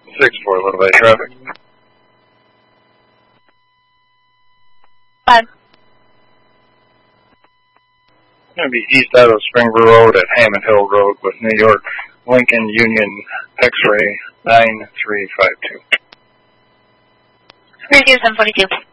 6 for a little bit of traffic. 5. Going to be east out of Springboro Road at Hammond Hill Road with New York Lincoln Union X-ray 9352. Review 742.